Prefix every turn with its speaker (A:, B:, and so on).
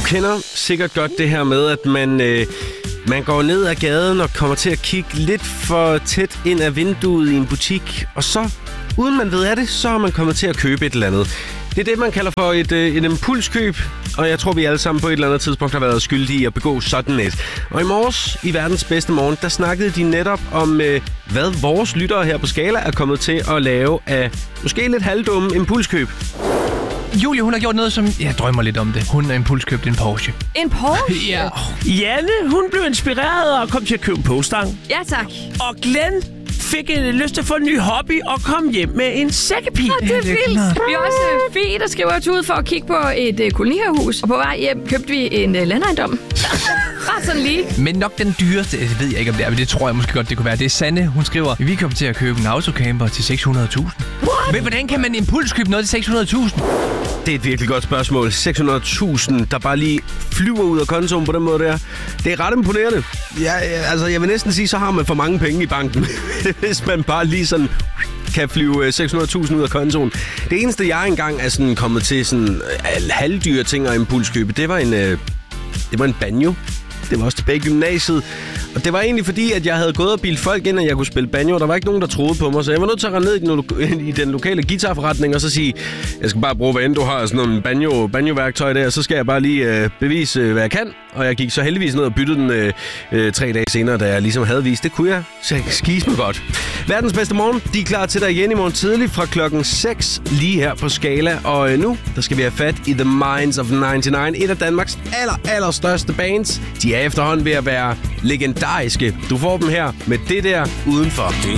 A: kender sikkert godt det her med, at man går ned ad gaden og kommer til at kigge lidt for tæt ind ad vinduet i en butik, og så, uden man ved af det, så er man kommet til at købe et eller andet. Det er det, man kalder for et impulskøb, og jeg tror, vi alle sammen på et eller andet tidspunkt har været skyldige i at begå sådan et. Og i morges, i verdens bedste morgen, der snakkede de netop om, hvad vores lyttere her på Skala er kommet til at lave af måske lidt halvdumme impulskøb.
B: Julie, hun har gjort noget, som jeg drømmer lidt om det. Hun har impulskøbt en Porsche.
C: En Porsche?
B: Ja.
D: Janne, hun blev inspireret og kom til at købe en påstang.
C: Ja, tak.
D: Og Glenn fik lyst til at få en ny hobby og kom hjem med en sækkepil.
C: Det er vildt. Vi er også Fie, der skriver os ud for at kigge på et kolonihavehus. Og på vej hjem købte vi en landejendom. Bare sådan lige.
B: Men nok den dyreste, det ved jeg ikke om det er, men det tror jeg måske godt, det kunne være. Det er Sanne, hun skriver, vi kom til at købe en autocamper til 600.000. Men hvordan kan man impulskøbe noget til 600.000?
A: Det er et virkelig godt spørgsmål. 600.000, der bare lige flyver ud af kontoen på den måde der. Det er ret imponerende. Jeg vil næsten sige, så har man for mange penge i banken, hvis man bare lige sådan kan flyve 600.000 ud af kontoen. Det eneste, jeg engang er sådan kommet til sådan halvdyre ting og impulskøbe, det var en banjo. Det var også tilbage i gymnasiet. Og det var egentlig fordi, at jeg havde gået og bildt folk ind, at jeg kunne spille banjo. Der var ikke nogen, der troede på mig, så jeg var nødt til at rende ned i den lokale guitarforretning og så sige, jeg skal bare bruge, hvad end du har, sådan nogle banjo-værktøj der, så skal jeg bare lige bevise, hvad jeg kan. Og jeg gik så heldigvis ned og byttede den 3 dage senere, da jeg ligesom havde vist, det kunne jeg, så jeg kan skise mig godt. Verdens bedste morgen, de er klar til dig igen i morgen tidlig fra klokken 6 lige her på Skala. Og nu, der skal vi have fat i The Minds of 99, et af Danmarks allerstørste bands. De er efterhånden ved at være legendariske. Du får dem her med det der udenfor.